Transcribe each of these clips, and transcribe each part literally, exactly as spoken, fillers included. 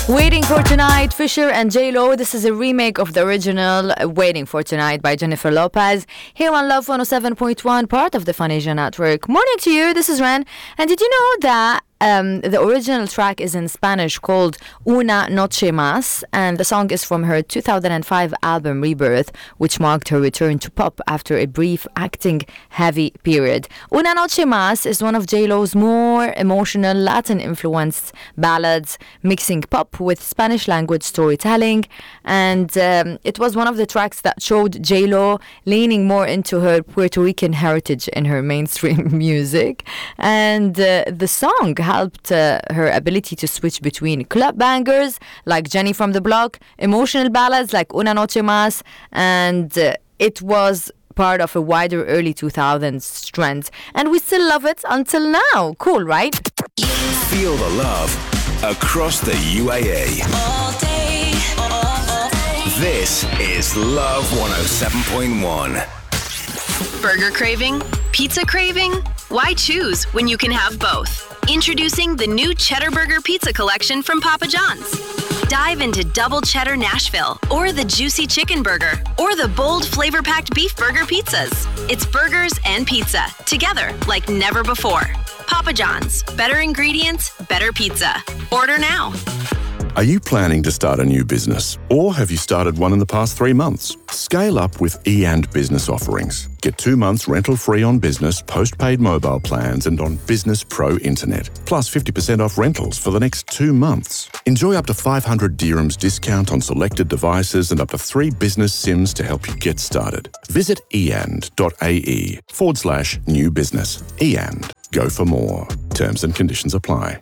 Waiting for Tonight, Fisher and J-Lo. This is a remake of the original Waiting for Tonight by Jennifer Lopez. Here on Love one oh seven point one, part of the Fun Asia Network. Morning to you, this is Ren. And did you know that Um, the original track is in Spanish called Una Noche Más, and the song is from her two thousand five album Rebirth, which marked her return to pop after a brief acting-heavy period. Una Noche Más is one of J-Lo's more emotional Latin-influenced ballads, mixing pop with Spanish-language storytelling, and um, it was one of the tracks that showed J-Lo leaning more into her Puerto Rican heritage in her mainstream music, and uh, the song helped uh, her ability to switch between club bangers like Jenny from the Block, emotional ballads like Una Noche Más, and uh, it was part of a wider early two thousands trend. And we still love it until now. Cool, right? Feel the love across the U A E. All day, all day. This is Love one oh seven point one. Burger craving? Pizza craving? Why choose when you can have both? Introducing the new Cheddar Burger Pizza Collection from Papa John's. Dive into Double Cheddar Nashville, or the Juicy Chicken Burger, or the bold flavor-packed Beef Burger pizzas. It's burgers and pizza, together like never before. Papa John's. Better ingredients, better pizza. Order now. Are you planning to start a new business? Or have you started one in the past three months? Scale up with E and Business offerings. Get two months rental free on business, postpaid mobile plans, and on Business Pro Internet. Plus fifty percent off rentals for the next two months. Enjoy up to five hundred dirhams discount on selected devices and up to three business SIMs to help you get started. Visit eand.ae forward slash new business. eand. Go for more. Terms and conditions apply.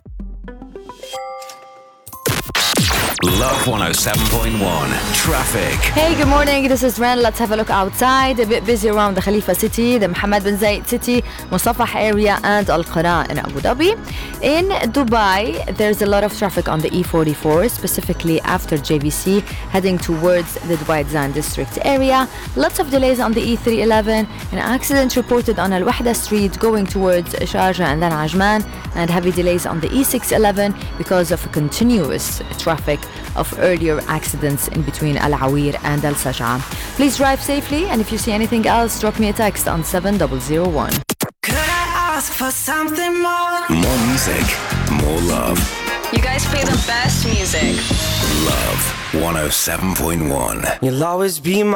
Love one oh seven point one. Traffic. Hey, good morning. This is Ren. Let's have a look outside. A bit busy around the Khalifa City, the Mohammed bin Zayed City, Musafah area, and Al Qara in Abu Dhabi. In Dubai, there's a lot of traffic on the E forty-four, specifically after J V C, heading towards the Dubai Design District area. Lots of delays on the E three eleven. An accident reported on Al Wahda Street going towards Sharjah and then Ajman, and heavy delays on the E six eleven because of a continuous traffic of earlier accidents in between Al Awir and Al Saj'a. Please drive safely, and if you see anything else, drop me a text on seven zero zero one. Could I ask for something more? More music, more love. You guys play the best music. Love one oh seven point one. You'll always be my